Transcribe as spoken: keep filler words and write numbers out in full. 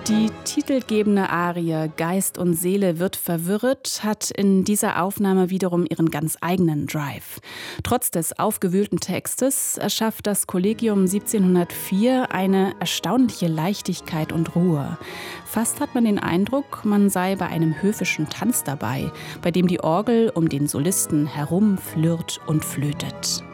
Die titelgebende Arie Geist und Seele wird verwirret hat in dieser Aufnahme wiederum ihren ganz eigenen Drive. Trotz des aufgewühlten Textes erschafft das Kollegium siebzehnhundertvier eine erstaunliche Leichtigkeit und Ruhe. Fast hat man den Eindruck, man sei bei einem höfischen Tanz dabei, bei dem die Orgel um den Solisten herumflirrt und flötet.